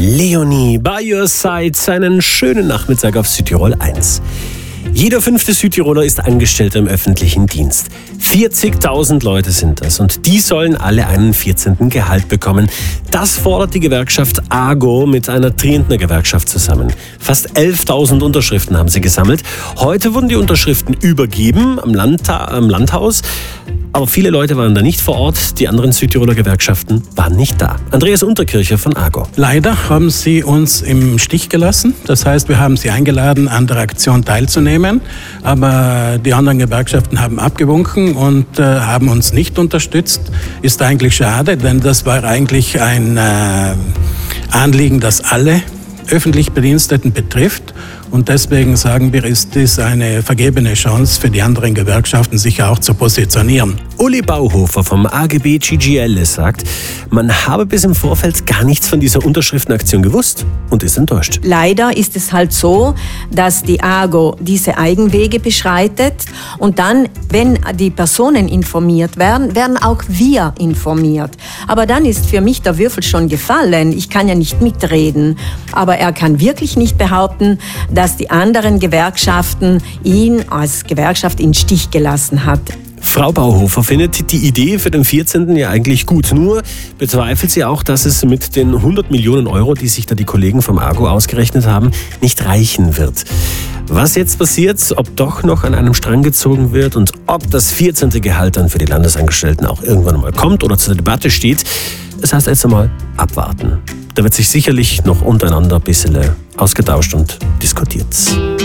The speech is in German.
Leonie, by your side, einen schönen Nachmittag auf Südtirol 1. Jeder 5. Südtiroler ist Angestellter im öffentlichen Dienst. 40.000 Leute sind das und die sollen alle einen 14. Gehalt bekommen. Das fordert die Gewerkschaft AGO mit einer Trientner Gewerkschaft zusammen. Fast 11.000 Unterschriften haben sie gesammelt. Heute wurden die Unterschriften übergeben am Landhaus. Aber viele Leute waren da nicht vor Ort, die anderen Südtiroler Gewerkschaften waren nicht da. Andreas Unterkircher von AGO. Leider haben sie uns im Stich gelassen. Das heißt, wir haben sie eingeladen, an der Aktion teilzunehmen. Aber die anderen Gewerkschaften haben abgewunken und haben uns nicht unterstützt. Ist eigentlich schade, denn das war eigentlich ein Anliegen, das alle öffentlich Bediensteten betrifft. Und deswegen sagen wir, ist dies eine vergebene Chance für die anderen Gewerkschaften, sich auch zu positionieren. Uli Bauhofer vom AGB GGL sagt, man habe bis im Vorfeld gar nichts von dieser Unterschriftenaktion gewusst und ist enttäuscht. Leider ist es halt so, dass die AGO diese Eigenwege beschreitet und dann, wenn die Personen informiert werden, werden auch wir informiert. Aber dann ist für mich der Würfel schon gefallen. Ich kann ja nicht mitreden. Aber er kann wirklich nicht behaupten, dass die anderen Gewerkschaften ihn als Gewerkschaft in den Stich gelassen hat. Frau Bauhofer findet die Idee für den 14. ja eigentlich gut. Nur bezweifelt sie auch, dass es mit den 100 Millionen Euro, die sich da die Kollegen vom AGO ausgerechnet haben, nicht reichen wird. Was jetzt passiert, ob doch noch an einem Strang gezogen wird und ob das 14. Gehalt dann für die Landesangestellten auch irgendwann mal kommt oder zur Debatte steht, das heißt jetzt einmal abwarten. Da wird sich sicherlich noch untereinander ein bisschen ausgetauscht und diskutiert.